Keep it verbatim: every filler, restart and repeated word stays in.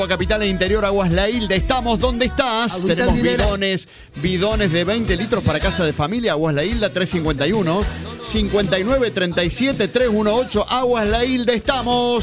Capital e Interior, Aguas La Hilda. Estamos donde estás. Agüita Tenemos minera. bidones, bidones de veinte litros para casa de familia. Aguas La Hilda, tres cincuenta y uno, cincuenta y nueve, treinta y siete, trescientos dieciocho. Aguas La Hilda, estamos.